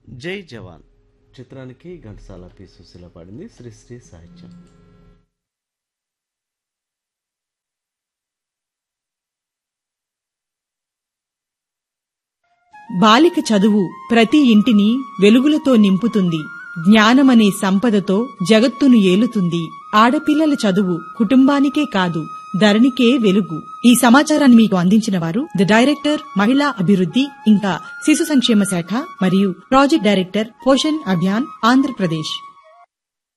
జై జవాన్ చిత్రానికి ఘంటసాల పి సుశీల పాడింది, శ్రీశ్రీ సాహిత్యం. బాలిక చదువు ప్రతి ఇంటిని వెలుగులతో నింపుతుంది. జ్ఞానమనే సంపదతో జగత్తును ఏలుతుంది. ఆడపిల్లల చదువు కుటుంబానికే కాదు, ధరణికే వెలుగు. ఈ సమాచారాన్ని మీకు అందించిన వారు ది డైరెక్టర్ మహిళా అభివృద్ధి ఇంకా శిశు సంక్షేమ శాఖ మరియు ప్రాజెక్ట్ డైరెక్టర్ పోషణ్ అభియాన్ ఆంధ్రప్రదేశ్.